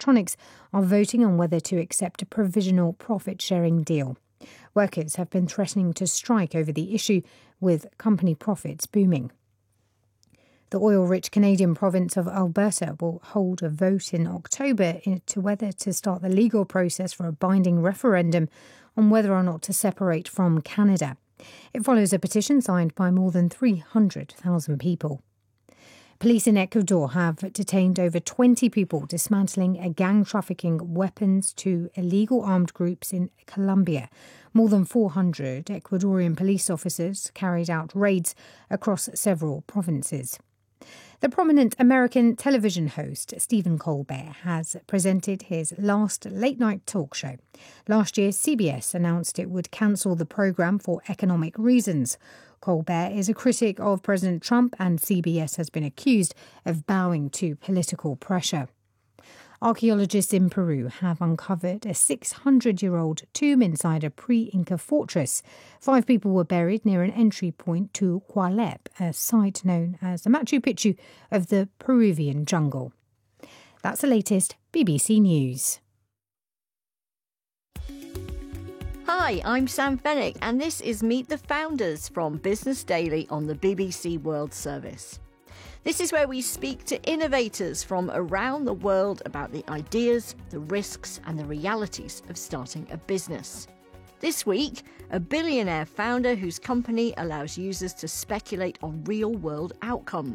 Electronics are voting on whether to accept a provisional profit-sharing deal. Workers have been threatening to strike over the issue, with company profits booming. The oil-rich Canadian province of Alberta will hold a vote in October into whether to start the legal process for a binding referendum on whether or not to separate from Canada. It follows a petition signed by more than 300,000 people. Police in Ecuador have detained over 20 people dismantling a gang trafficking weapons to illegal armed groups in Colombia. More than 400 Ecuadorian police officers carried out raids across several provinces. The prominent American television host Stephen Colbert has presented his last late-night talk show. Last year, CBS announced it would cancel the programme for economic reasons. Colbert is a critic of President Trump, and CBS has been accused of bowing to political pressure. Archaeologists in Peru have uncovered a 600-year-old tomb inside a pre-Inca fortress. 5 people were buried near an entry point to Qualep, a site known as the Machu Picchu of the Peruvian jungle. That's the latest BBC News. Hi, I'm Sam Fennick, and this is Meet the Founders from Business Daily on the BBC World Service. This is where we speak to innovators from around the world about the ideas, the risks and the realities of starting a business. This week, a billionaire founder whose company allows users to speculate on real-world outcomes.